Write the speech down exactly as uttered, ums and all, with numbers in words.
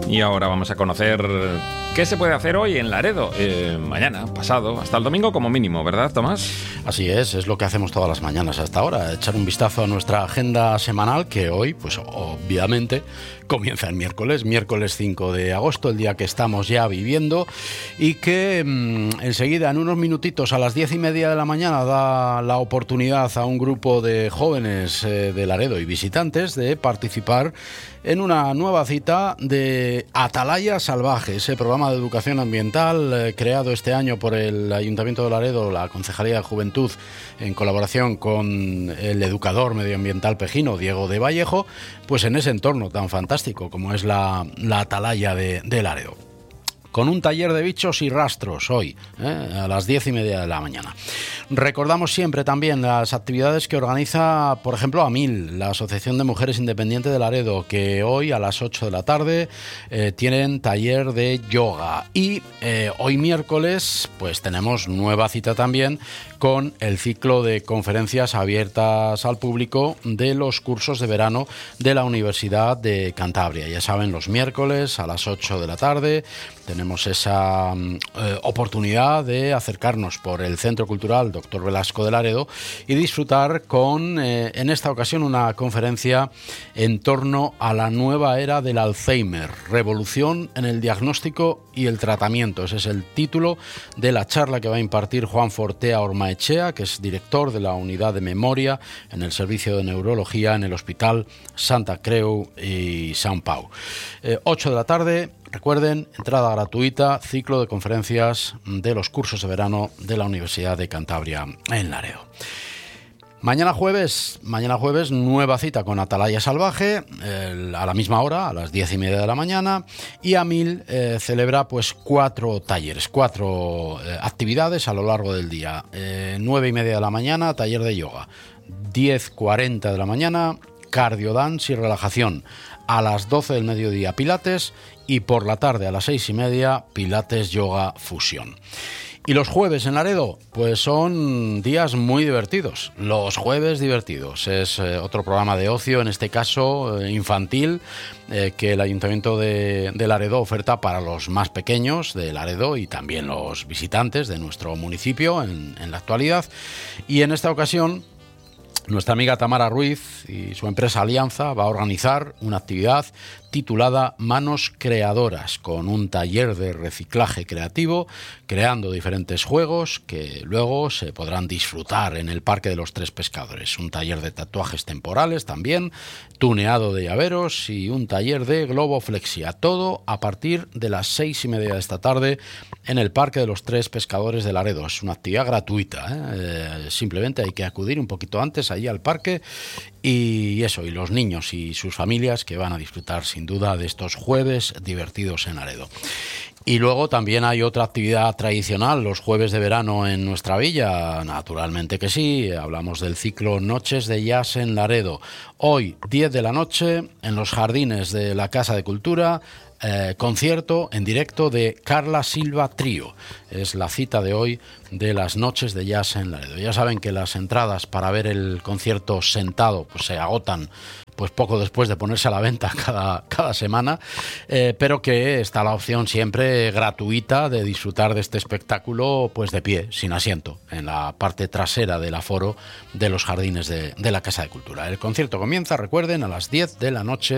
Y ahora vamos a conocer qué se puede hacer hoy en Laredo, eh, mañana, pasado, hasta el domingo como mínimo, ¿verdad, Tomás? Así es, es lo que hacemos todas las mañanas hasta ahora, echar un vistazo a nuestra agenda semanal, que hoy, pues obviamente, comienza el miércoles, miércoles cinco de agosto, el día que estamos ya viviendo, y que mmm, enseguida, en unos minutitos, a las diez y media de la mañana, da la oportunidad a un grupo de jóvenes eh, de Laredo y visitantes de participar en una nueva cita de Atalaya Salvaje, ese programa de educación ambiental eh, creado este año por el Ayuntamiento de Laredo, la Concejalía de Juventud, en colaboración con el educador medioambiental pejino, Diego de Vallejo, pues en ese entorno tan fantástico como es la, la Atalaya de, de Laredo. Con un taller de bichos y rastros hoy, ¿eh? a las diez y media de la mañana. Recordamos siempre también las actividades que organiza, por ejemplo, AMIL, la Asociación de Mujeres Independientes de Laredo, que hoy a las ocho de la tarde eh, tienen taller de yoga. Y eh, hoy miércoles pues tenemos nueva cita también con el ciclo de conferencias abiertas al público de los cursos de verano de la Universidad de Cantabria. Ya saben, los miércoles a las ocho de la tarde tenemos esa eh, oportunidad de acercarnos por el Centro Cultural Doctor Velasco de Laredo y disfrutar con, eh, en esta ocasión, una conferencia en torno a la nueva era del Alzheimer, revolución en el diagnóstico y el tratamiento. Ese es el título de la charla que va a impartir Juan Fortea Ormaechea, que es director de la Unidad de Memoria en el Servicio de Neurología en el Hospital Santa Creu y Sant Pau. Eh, ocho de la tarde, recuerden, entrada gratuita, ciclo de conferencias de los cursos de verano de la Universidad de Cantabria en Laredo. Mañana jueves, mañana jueves, nueva cita con Atalaya Salvaje, eh, a la misma hora, a las diez y media de la mañana, y AMIL eh, celebra pues cuatro talleres, cuatro eh, actividades a lo largo del día. Eh, nueve y media de la mañana, taller de yoga. diez cuarenta de la mañana, cardio dance y relajación. A las doce del mediodía, pilates, y por la tarde a las seis y media, pilates yoga fusión. Y los jueves en Laredo, pues son días muy divertidos. Los jueves divertidos. Es eh, otro programa de ocio, en este caso eh, infantil, eh, que el Ayuntamiento de, de Laredo oferta para los más pequeños de Laredo y también los visitantes de nuestro municipio en, en la actualidad. Y en esta ocasión, nuestra amiga Tamara Ruiz y su empresa Alianza va a organizar una actividad titulada Manos Creadoras, con un taller de reciclaje creativo, creando diferentes juegos que luego se podrán disfrutar en el Parque de los Tres Pescadores. Un taller de tatuajes temporales también, tuneado de llaveros y un taller de globoflexia. Todo a partir de las seis y media de esta tarde en el Parque de los Tres Pescadores de Laredo. Es una actividad gratuita, ¿eh? Eh, simplemente hay que acudir un poquito antes allí al parque y eso, y los niños y sus familias que van a disfrutar sin duda de estos jueves divertidos en Laredo. Y luego también hay otra actividad tradicional, los jueves de verano en nuestra villa, naturalmente que sí, hablamos del ciclo Noches de Jazz en Laredo. Hoy, diez de la noche, en los jardines de la Casa de Cultura, Eh, concierto en directo de Carla Silva Trío. Es la cita de hoy de las Noches de Jazz en Laredo. Ya saben que las entradas para ver el concierto sentado pues se agotan pues poco después de ponerse a la venta cada, cada semana, eh, pero que está la opción siempre gratuita de disfrutar de este espectáculo pues de pie, sin asiento, en la parte trasera del aforo de los jardines de, de la Casa de Cultura. El concierto comienza, recuerden, a las diez de la noche